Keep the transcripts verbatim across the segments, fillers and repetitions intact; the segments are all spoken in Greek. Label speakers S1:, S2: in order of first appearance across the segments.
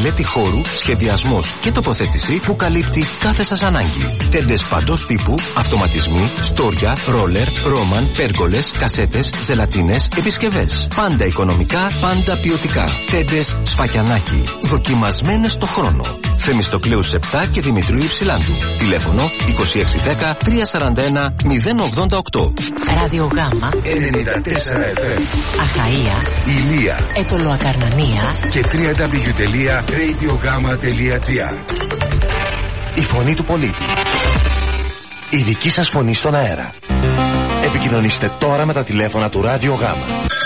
S1: μελέτη χώρου, σχεδιασμός και τοποθέτηση που καλύπτει κάθε σας ανάγκη. Τέντες παντός τύπου, αυτοματισμοί, στόρια, ρόλερ, ρόμαν, πέργολες, κασέτες, ζελατίνες, επισκευές. Πάντα οικονομικά, πάντα ποιοτικά. Τέντες Σφακιανάκη. Δοκιμασμένες στο χρόνο. Θεμιστοκλέους επτά και Δημητρίου Υψηλάντου. Τηλέφωνο είκοσι έξι δέκα τριακόσια σαράντα ένα μηδέν ογδόντα οκτώ.
S2: Ραδιογάμμα
S3: ενενήντα τέσσερα εφ εμ.
S2: Αχαΐα,
S3: Ηλία,
S2: Ετωλοακαρνανία
S3: και double-u double-u double-u τελεία radiogama τελεία gr.
S4: Η φωνή του πολίτη. Η δική σας φωνή στον αέρα. Επικοινωνήστε τώρα με τα τηλέφωνα του Ραδιογάμμα.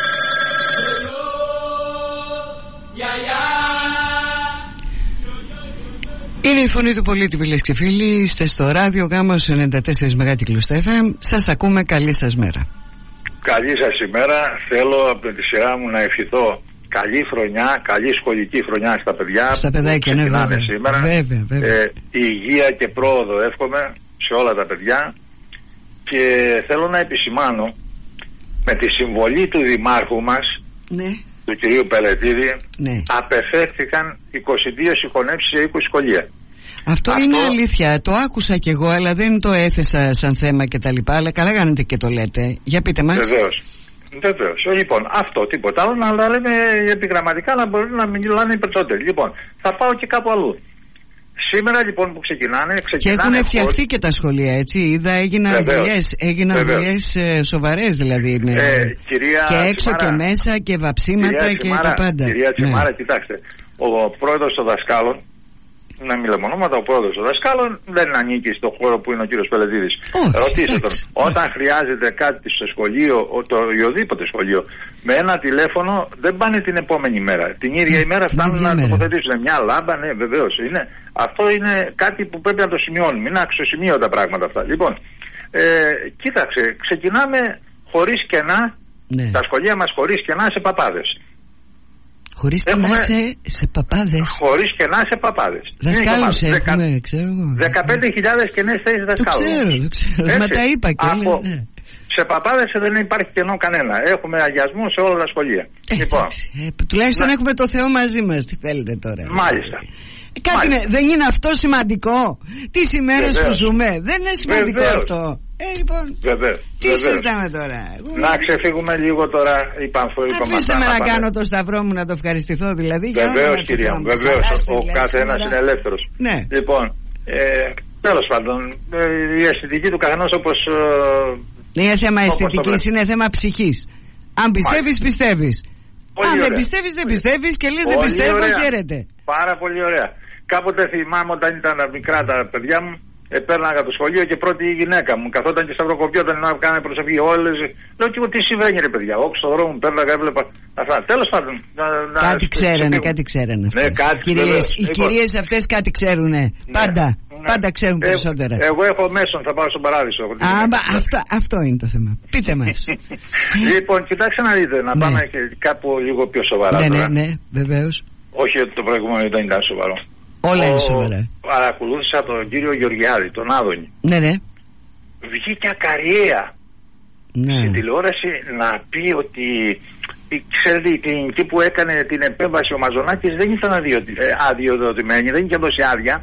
S5: Είναι η φωνή του πολίτη, φίλες και φίλοι. Είστε στο Ραδιογάμμα στους ενενήντα τέσσερα Μεγάτικλους εφ εμ. Σας ακούμε, καλή σας μέρα.
S6: Καλή σας ημέρα. Θέλω από τη σειρά μου να ευχηθώ καλή χρονιά, καλή σχολική χρονιά στα παιδιά.
S5: Στα παιδάκια, ναι, βέβαια.
S6: Σήμερα.
S5: Βέβαια, βέβαια.
S6: Ε, υγεία και πρόοδο εύχομαι σε όλα τα παιδιά. Και θέλω να επισημάνω με τη συμβολή του Δημάρχου μας,
S5: ναι,
S6: του κυρίου Πελετίδη,
S5: ναι,
S6: απεφεύθηκαν είκοσι δύο συγχωνεύσεις σε είκοσι σχολεία.
S5: Αυτό, Αυτό είναι αλήθεια. Το άκουσα κι εγώ, αλλά δεν το έθεσα σαν θέμα και τα λοιπά. Αλλά καλά κάνετε και το λέτε. Για πείτε μας.
S6: Βεβαίως. Βεβαίως. Λοιπόν, αυτό τίποτα άλλο, να τα λέμε επιγραμματικά, να μπορούν να μιλάνε οι περισσότεροι. Λοιπόν, θα πάω και κάπου αλλού. Σήμερα λοιπόν που ξεκινάνε, ξεκινάνε
S5: και έχουν φτιαχτεί
S6: χωρίς...
S5: και τα σχολεία, έτσι. Είδα, έγιναν δουλειές, έγιναν δουλειές ε, σοβαρές δηλαδή. Με...
S6: Ε, κυρία
S5: και έξω Τσιμάρα, και μέσα και βαψίματα και
S6: Τσιμάρα,
S5: τα πάντα.
S6: Κυρία Τσιμάρα,
S5: ναι,
S6: κοιτάξτε. Ο πρόεδρος των δασκάλων, να μην λέμε ονόματα, ο πρόεδρος των δασκάλων δεν ανήκει στον χώρο που είναι ο κύριος Πελετίδης. Ρωτήστε τον. Όταν χρειάζεται κάτι στο σχολείο, το οποιοδήποτε σχολείο, με ένα τηλέφωνο δεν πάνε την επόμενη μέρα. Την ίδια ημέρα φτάνουν να τοποθετήσουν μια λάμπα, ναι, βεβαίως. Είναι. Αυτό είναι κάτι που πρέπει να το σημειώνουμε. Είναι αξιοσημείωτα πράγματα αυτά. Λοιπόν, ε, κοίταξε, ξεκινάμε χωρίς κενά, ναι, τα σχολεία μας χωρίς κενά σε παπάδες.
S5: Χωρίς κενά σε, σε παπάδες.
S6: Χωρίς κενά σε παπάδες.
S5: Δασκάλους έχουμε, δεκα... ξέρω εγώ.
S6: δεκαπέντε χιλιάδες κενές θέσεις δασκάλων.
S5: Το ξέρω, το ξέρω. Έτσι. Μα τα είπα και
S6: Από...
S5: ναι.
S6: Σε παπάδες δεν υπάρχει κενό κανένα. Έχουμε αγιασμού σε όλα τα σχολεία.
S5: Ε,
S6: λοιπόν,
S5: ε, τουλάχιστον να... έχουμε το Θεό μαζί μας. Τι θέλετε τώρα.
S6: Μάλιστα.
S5: Ε, κάτι είναι, δεν είναι αυτό σημαντικό. Τις ημέρες που ζούμε. Δεν είναι σημαντικό Βεβαίως. αυτό. Ε, λοιπόν,
S6: Βεβαίως.
S5: τι
S6: Βεβαίως.
S5: συζητάμε τώρα.
S6: Να ξεφύγουμε λίγο τώρα. Είπαμε,
S5: αφήστε με να κάνω το σταυρό μου να το ευχαριστηθώ δηλαδή.
S6: Βεβαίως, κυρία μου. Βεβαίως. Ο καθένας είναι ελεύθερος.
S5: Ναι.
S6: Λοιπόν, ε, τέλος πάντων, η αισθητική του καθενός όπως.
S5: Δεν είναι θέμα αισθητικής, είναι θέμα ψυχής. Αν πιστεύεις, πιστεύεις. Αν δεν πιστεύεις, δεν πιστεύεις και λες δεν πιστεύω, χαίρετε.
S6: Πάρα πολύ ωραία. Κάποτε θυμάμαι όταν ήταν μικρά τα παιδιά μου, επέρναγα το σχολείο και πρώτη η γυναίκα μου. Καθόταν και σταυροκοπιόταν να κάνει προσευχή. Όλες. Λέω και εγώ τι συμβαίνει, ρε παιδιά. Όχι στον δρόμο μου πέρναγα, έβλεπα αυτά. Τέλος πάντων. Να, να
S5: κάτι ξέρανε, κάτι ξέρανε.
S6: Ναι, κάτι
S5: κυρίες, οι κυρίες αυτές κάτι ξέρουνε. Ναι, πάντα. Ναι. Πάντα ξέρουν
S6: ε,
S5: περισσότερα.
S6: Εγώ έχω μέσον, θα πάω στον παράδεισο.
S5: Α, μπα, αυτό, αυτό είναι το θέμα. Πείτε μας.
S6: Λοιπόν, κοιτάξτε να δείτε, να ναι. πάμε και κάπου λίγο πιο σοβαρά.
S5: Ναι,
S6: τώρα.
S5: ναι, ναι, βεβαίως.
S6: Όχι ότι το προηγούμενο δεν ήταν σοβαρό.
S5: Όλα είναι σοβαρά.
S6: Παρακολούθησα τον κύριο Γεωργιάδη, τον Άδωνη.
S5: Ναι, ναι. Βγήκε
S6: ακαριέα ναι. στην τηλεόραση να πει ότι. Ξέρετε, η κλινική που έκανε την επέμβαση ο Μαζονάκης δεν ήταν αδειοδοτημένη, δεν είχε δώσει άδεια.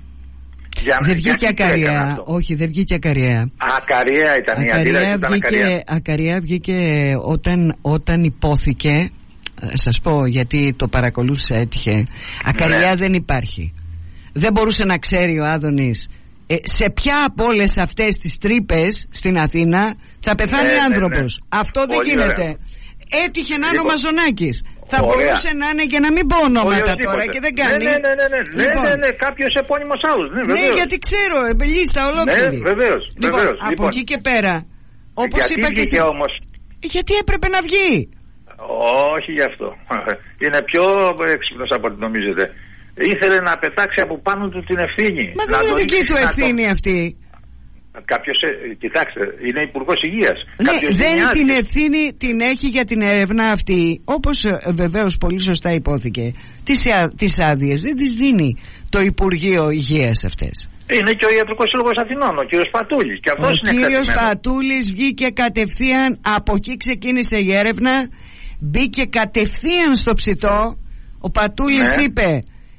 S5: Για, δεν βγήκε ακαριέα. Όχι, δεν βγήκε ακαριέα.
S6: Ακαριέα ήταν η αντίδραση.
S5: Βγήκε, ακαριέα βγήκε όταν, όταν υπόθηκε. Σας πω γιατί το παρακολούθησα έτυχε. Ακαριέα ναι. δεν υπάρχει. Δεν μπορούσε να ξέρει ο Άδωνης ε, σε ποια από όλες αυτές τις τρύπες στην Αθήνα θα πεθάνει ναι, άνθρωπος. Ναι, ναι. Αυτό δεν Πολύ γίνεται. Ωραία. Έτυχε να είναι ο Μαζονάκης. Θα ωραία. μπορούσε να είναι, για να μην πω ονόματα τώρα και δεν κάνει.
S6: Ναι, ναι, ναι, ναι, λοιπόν, ναι, ναι, ναι, κάποιος επώνυμος άλλος. Ναι,
S5: ναι, γιατί ξέρω, λίστα ολόκληρη.
S6: Ναι, βεβαίως.
S5: Λοιπόν,
S6: βεβαίως.
S5: από λοιπόν, εκεί και πέρα, όπως
S6: γιατί
S5: είπα και στην...
S6: όμως...
S5: Γιατί έπρεπε να βγει.
S6: Όχι γι' αυτό. Είναι πιο έξυπνος από ό,τι νομίζετε. Ήθελε να πετάξει από πάνω του την ευθύνη.
S5: Μα δεν είναι δική του ευθύνη το... αυτή.
S6: Κάποιος, κοιτάξτε, είναι υπουργός υγείας.
S5: Ναι, δεν την ευθύνη την έχει για την έρευνα αυτή. Όπως βεβαίως πολύ σωστά υπόθηκε. Τις, τις άδειες δεν τις δίνει το Υπουργείο Υγείας αυτές.
S6: Είναι και ο Ιατρικός Σύλλογος Αθηνών, ο κύριος Πατούλης. Και αυτός
S5: ο
S6: είναι
S5: κύριος Πατούλης βγήκε κατευθείαν, από εκεί ξεκίνησε η έρευνα, μπήκε κατευθείαν στο ψητό. Ο Πατούλης ναι. είπε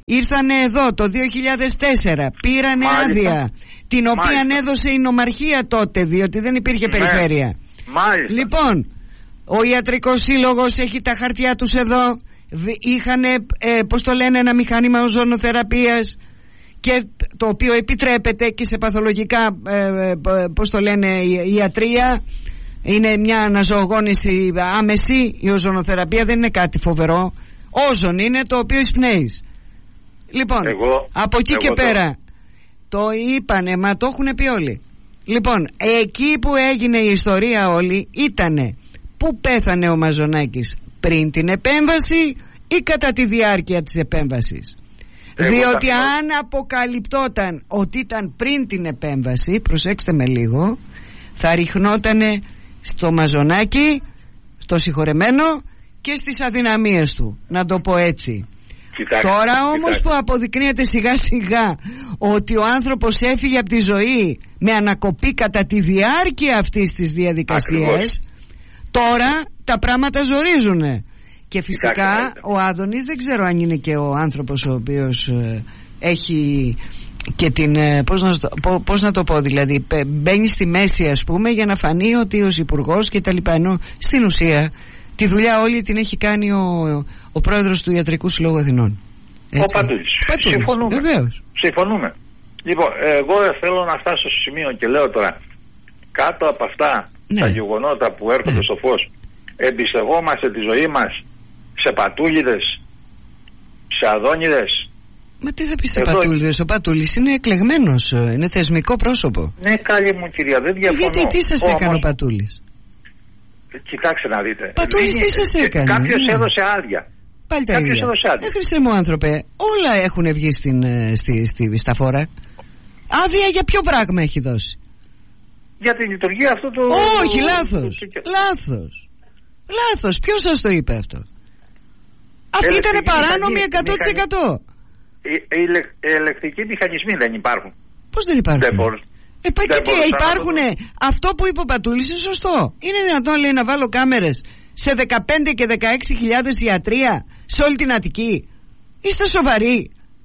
S5: ήρθανε εδώ το δύο χιλιάδες τέσσερα, πήρανε
S6: Μάλιστα.
S5: άδεια, την οποία
S6: Μάλιστα.
S5: έδωσε η νομαρχία τότε, διότι δεν υπήρχε
S6: Ναι.
S5: περιφέρεια.
S6: Μάλιστα.
S5: Λοιπόν, ο Ιατρικός Σύλλογος έχει τα χαρτιά τους εδώ. Είχαν, ε, πώς το λένε, ένα μηχάνημα οζονοθεραπείας, και το οποίο επιτρέπεται και σε παθολογικά, ε, πώς το λένε, ιατρία. Είναι μια αναζωογόνηση άμεση. Η οζονοθεραπεία δεν είναι κάτι φοβερό. Όζον είναι, το οποίο εισπνέεις. Λοιπόν,
S6: Εγώ,
S5: από εκεί
S6: εγώ
S5: και
S6: το...
S5: πέρα το είπανε, μα το έχουν πει όλοι. Λοιπόν, εκεί που έγινε η ιστορία όλη ήτανε που πέθανε ο Μαζονάκης, πριν την επέμβαση ή κατά τη διάρκεια της επέμβασης.
S6: Εγώ
S5: Διότι
S6: θα...
S5: αν αποκαλυπτόταν ότι ήταν πριν την επέμβαση, προσέξτε με λίγο, θα ριχνότανε στο Μαζονάκη, στο συγχωρεμένο, και στις αδυναμίες του, να το πω έτσι.
S6: Κοιτάξτε,
S5: Τώρα όμως
S6: κοιτάξτε.
S5: που αποδεικνύεται σιγά σιγά ότι ο άνθρωπος έφυγε από τη ζωή με ανακοπή κατά τη διάρκεια αυτής της διαδικασίας,
S6: Ακριβώς.
S5: τώρα τα πράγματα ζορίζουνε. Και φυσικά
S6: Κοιτάξτε.
S5: ο Άδωνης δεν ξέρω αν είναι και ο άνθρωπος ο οποίος ε, έχει και την, ε, πώς, να, το- πώς να το πω, δηλαδή πε- μπαίνει στη μέση, ας πούμε, για να φανεί ότι ως υπουργός και τα λοιπά, ενώ στην ουσία τη δουλειά όλη την έχει κάνει ο, ο πρόεδρος του Ιατρικού Συλλόγου Αθηνών.
S6: Ο Πατούλης. Συμφωνούμε.
S5: Βεβαίως.
S6: Συμφωνούμε. Λοιπόν, εγώ θέλω να φτάσω στο σημείο και λέω τώρα, κάτω από αυτά
S5: Ναι.
S6: τα γεγονότα που έρχονται
S5: Ναι.
S6: στο φως, εμπιστευόμαστε τη ζωή μας σε πατούλιδες, σε αδόνιδες?
S5: Μα τι θα πει σε
S6: Εδώ-
S5: Πατούλιδες? Ο Πατούλης είναι εκλεγμένος, είναι θεσμικό πρόσωπο.
S6: Ναι, καλή μου κυρία, δεν διαφωνώ.
S5: Γιατί τι σας
S6: Όμως,
S5: έκανε ο Πατούλης?
S6: Κοιτάξτε να δείτε.
S5: Πατούλης τι σας έκανε?
S6: Κάποιος
S5: Ναι.
S6: έδωσε άδεια.
S5: Πάλι τα
S6: Κάποιος
S5: ίδια.
S6: έδωσε άδεια.
S5: Ε, Χριστέ μου άνθρωπε, όλα έχουν βγει στην, ε, στη, στη, στα φόρα. Άδεια για ποιο πράγμα έχει δώσει?
S6: Για τη λειτουργία αυτού του...
S5: Όχι,
S6: του-
S5: λάθος.
S6: του- του-
S5: Λάθος. Λάθος. Ποιος σας το είπε αυτό? Αυτή ήταν
S6: Ελεκτική
S5: παράνομη
S6: μηχανή-
S5: εκατό τοις εκατό.
S6: Οι, οι ελε- ελεκτικοί μηχανισμοί δεν υπάρχουν.
S5: Πώς δεν υπάρχουν?
S6: Δεν μπορούν.
S5: Ε, πα,
S6: δεν
S5: και τι,
S6: μπορούσα να
S5: υπάρχουν.
S6: το
S5: Αυτό που είπε ο Πατούλης είναι σωστό. Είναι δυνατόν, λέει, να βάλω κάμερες σε δεκαπέντε και δεκαέξι χιλιάδες ιατρία σε όλη την Αττική? Είστε σοβαροί?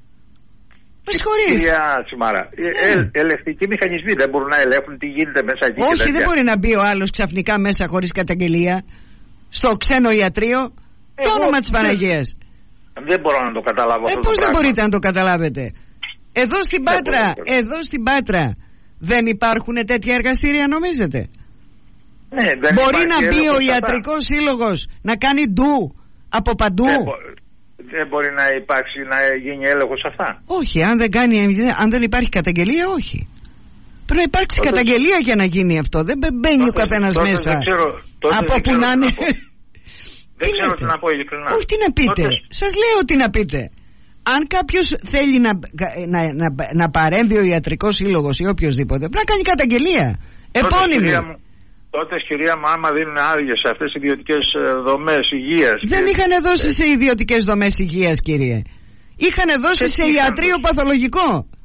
S5: Με συγχωρείς.
S6: Κυρία Τσιμάρα, ε,
S5: Ναι.
S6: ε, ελεκτικοί μηχανισμοί δεν μπορούν να ελέγχουν τι γίνεται μέσα εκεί. και
S5: Όχι,
S6: τέτοια.
S5: δεν μπορεί να μπει ο άλλος ξαφνικά μέσα χωρίς καταγγελία στο ξένο ιατρείο. Το
S6: Εγώ
S5: όνομα της
S6: δεν-
S5: Παναγίας.
S6: Δεν μπορώ να το καταλάβω
S5: Ε,
S6: αυτό
S5: πώς
S6: το
S5: δεν
S6: πράγμα.
S5: μπορείτε να το καταλάβετε? Εδώ στην
S6: Δεν
S5: Πάτρα,
S6: μπορώ.
S5: εδώ στην Πάτρα δεν υπάρχουν τέτοια εργαστήρια, νομίζετε?
S6: Ναι, δεν
S5: Μπορεί
S6: υπάρχει
S5: να μπει
S6: έλεγχος
S5: ο
S6: σε αυτά.
S5: Ιατρικός Σύλλογος να κάνει ντου από παντού?
S6: Δεν, μπο- δεν μπορεί να υπάρξει, να γίνει έλεγχος σε αυτά.
S5: Όχι, αν δεν, κάνει, αν δεν υπάρχει καταγγελία, όχι. Πρέπει να υπάρξει
S6: Τότε-
S5: καταγγελία για να γίνει αυτό. Δεν μπαι- μπαίνει ο
S6: Τότε-
S5: καθένας
S6: τότε
S5: μέσα.
S6: δεν ξέρω- τότε
S5: από
S6: δεν
S5: που
S6: ξέρω
S5: να
S6: τι
S5: είναι.
S6: να πω. Δεν
S5: Τι
S6: ξέρω
S5: λέτε?
S6: τι να πω ειλικρινά.
S5: Όχι, τι να πείτε.
S6: Τότε-
S5: Σας λέω τι να πείτε. Αν κάποιος θέλει να, να, να, να παρέμβει ο Ιατρικός Σύλλογος ή οποιοδήποτε, πρέπει να κάνει καταγγελία.
S6: Τότε,
S5: Επώνυμη.
S6: κυρία μου, τότε, κυρία μου, άμα δίνουν άδειες σε αυτές τις ιδιωτικές ε, δομές υγείας.
S5: Δεν
S6: και-
S5: είχαν δώσει σε ιδιωτικές δομές υγείας, κύριε. Είχαν δώσει
S6: Και
S5: σε
S6: τι είχαν
S5: ιατρείο
S6: δώσει?
S5: παθολογικό.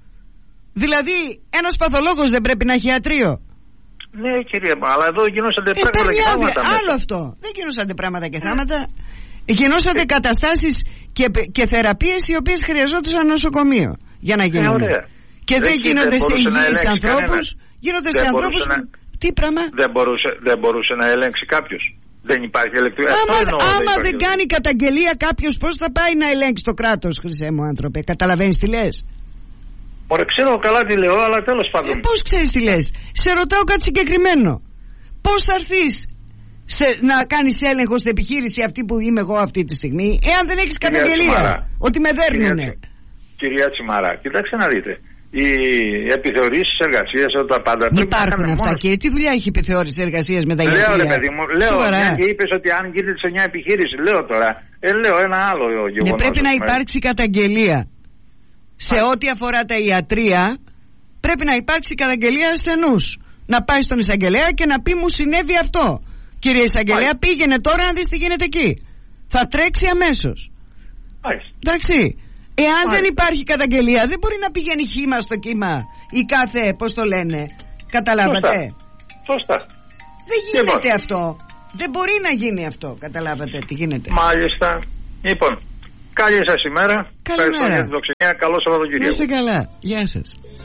S5: Δηλαδή, ένας παθολόγος δεν πρέπει να έχει ιατρείο?
S6: Ναι, κυρία μου, αλλά εδώ γινόσατε
S5: Ε,
S6: πράγματα
S5: παίρνει
S6: και
S5: άδεια.
S6: θάματα μέσα.
S5: Άλλο αυτό. Δεν γινόσατε πράγματα και θάματα. Γινόσατε καταστάσεις και, και θεραπείες οι οποίες χρειαζόντουσαν νοσοκομείο για να γίνουν.
S6: ωραία.
S5: Και δεν
S6: Εκεί
S5: γίνονται
S6: δεν
S5: σε
S6: μπορούσε να
S5: υγιείς
S6: ελέγξει
S5: ανθρώπους.
S6: κανένας.
S5: Γίνονται
S6: Δεν
S5: σε
S6: μπορούσε
S5: ανθρώπους
S6: να-
S5: που... Τι πράγμα?
S6: Δεν μπορούσε, δεν μπορούσε να ελέγξει κάποιος. Δεν υπάρχει ηλεκτρικό.
S5: Άμα, άμα δεν κάνει καταγγελία κάποιος, πώς θα πάει να ελέγξει το κράτος, χρυσέ μου άνθρωπε? Καταλαβαίνεις τι λες?
S6: Ωραία, ξέρω καλά τι λέω, αλλά τέλος πάντων.
S5: Ε, πώς ξέρεις τι λες? Σε ρωτάω κάτι συγκεκριμένο. Πώς θα έρθεις σε, να κάνεις έλεγχο στην επιχείρηση αυτή που είμαι εγώ αυτή τη στιγμή, εάν δεν έχεις
S6: Κυρία
S5: καταγγελία
S6: Τσιμάρα,
S5: ότι με δέρνουνε?
S6: Κυρία, κυρία Τσιμάρα, κοιτάξτε να δείτε. Οι επιθεωρήσεις εργασίας, τα πάντα.
S5: Μην
S6: πρέπει να
S5: υπάρχουν
S6: κάνουν
S5: αυτά,
S6: μόνος.
S5: και τι δουλειά έχει επιθεώρηση εργασίας με τα
S6: Λέω
S5: ιατρία?
S6: ρε παιδί μου, λέω,
S5: Σοβαρά.
S6: μια και είπες ότι αν γίνεται σε μια επιχείρηση, λέω τώρα, ε, λέω ένα άλλο γεγονός.
S5: Ναι, πρέπει να
S6: ας πούμε.
S5: υπάρξει καταγγελία. Σε
S6: Μάλιστα.
S5: ό,τι αφορά τα ιατρία, πρέπει να υπάρξει καταγγελία ασθενούς. Να πάει στον εισαγγελέα και να πει μου συνέβη αυτό. Κύριε εισαγγελέα,
S6: Μάλιστα.
S5: πήγαινε τώρα να δεις τι γίνεται εκεί. Θα τρέξει αμέσως.
S6: Μάλιστα.
S5: Εντάξει. Εάν
S6: Μάλιστα.
S5: δεν υπάρχει καταγγελία, δεν μπορεί να πηγαίνει χύμα στο κύμα η κάθε, πώς το λένε. Καταλάβατε?
S6: Σωστά. Σωστά.
S5: Δεν γίνεται
S6: Λοιπόν.
S5: αυτό. Δεν μπορεί να γίνει αυτό. Καταλάβατε τι γίνεται?
S6: Μάλιστα. Λοιπόν, Καλή σας ημέρα.
S5: Καλημέρα.
S6: Ευχαριστώ για την δοξενία. Καλό Σαββατοκύριακο.
S5: Είστε καλά. Γεια σας.